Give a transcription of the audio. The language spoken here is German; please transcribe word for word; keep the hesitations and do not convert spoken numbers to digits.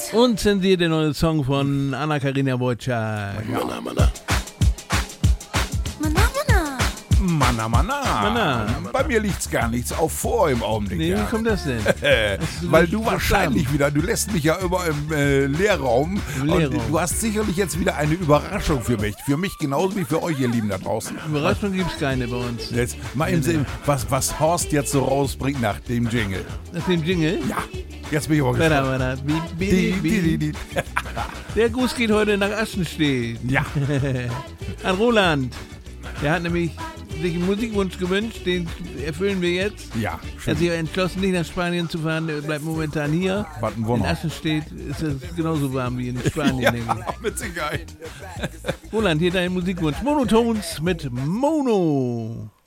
Unzensiert der neue Song von Anna-Karina Wojcik. Manna, manna. Manna, manna. Manna, manna. Manna. Bei mir liegt's gar nichts auf vor im Augenblick. Nee, ja. wie kommt das denn? Weil du wahrscheinlich wieder, du lässt mich ja immer im äh, Lehrraum. Im Lehrraum. Und du hast sicherlich jetzt wieder eine Überraschung für mich. Für mich genauso wie für euch, ihr Lieben da draußen. Überraschung gibt's keine bei uns. Jetzt mal im Sinn, was, was Horst jetzt so rausbringt nach dem Jingle. Nach dem Jingle? Ja, jetzt bin ich aber Wada, gespannt. wada, bi, bi, Die, bi. die, die, die. Der Gruß geht heute nach Aschenstedt. Ja, An Roland. Der hat nämlich sich einen Musikwunsch gewünscht, den erfüllen wir jetzt. ja, Er hat schön. sich entschieden, nicht nach Spanien zu fahren, er bleibt momentan hier. Was ein In Wunder. Aschenstedt ist es genauso warm wie in Spanien, Ja, denke mit Sicherheit. ich. Roland, hier dein Musikwunsch. Monotones mit Mono.